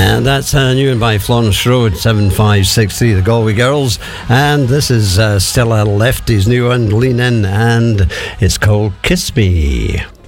And that's new and by Florence Road, 7563, the Galway Girls. And this is Stella Lefty's new one, Lean In, and it's called Kiss Me.